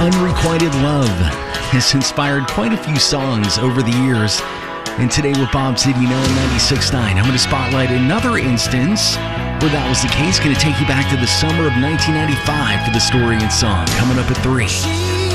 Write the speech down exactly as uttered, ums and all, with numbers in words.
Unrequited Love has inspired quite a few songs over the years. And today with Bob's Did You Know in ninety-six point nine, I'm going to spotlight another instance where that was the case. Going to take you back to the summer of nineteen ninety-five for the story and song. Coming up at three.